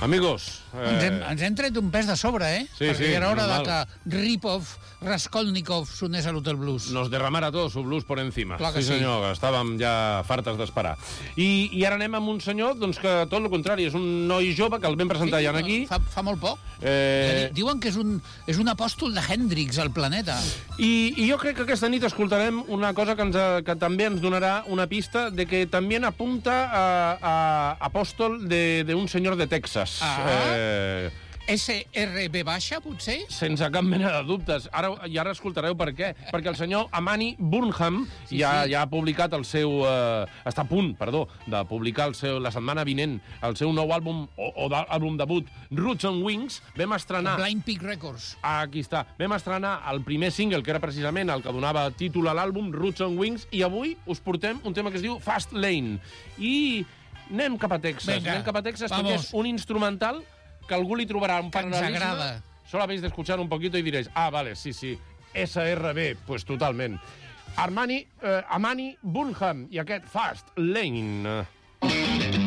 Amigos... Ens hem tret un pes de sobre, Sí, perquè sí, era hora de normal. que Ripov, Raskolnikov sonés a l'Hotel Blues. Nos derramara todo su blues por encima. Clar que sí, senyor, que estàvem ja fartes d'esperar. I ara anem amb un senyor doncs, que tot el contrari, és un noi jove que el vam presentar ja aquí. Fa molt poc. Diuen que és un apòstol de Hendrix al planeta. I jo crec que aquesta nit escoltarem una cosa que també ens donarà una pista de que també apunta a apòstol d'un senyor de Texas. SRB baixa, potser? Sense cap mena de dubtes. Ara escoltareu per què. Perquè el senyor Amani Burnham ja ha publicat el seu... està a punt, de publicar la setmana vinent el seu nou àlbum, o àlbum debut, Roots and Wings. Vam estrenar... Blind Peak Records. Aquí està. Vam estrenar el primer single, que era precisament el que donava títol a l'àlbum, Roots and Wings, i avui us portem un tema que es diu Fast Lane. I anem cap a Texas. Venga, anem cap a Texas vamos. perquè és un instrumental que algú li trobarà un paral·lelisme. ens agrada. Solo habéis de escuchar un poquito y diréis, vale, sí, SRB, pues totalment. Amani Burnham i aquest Fast Lane.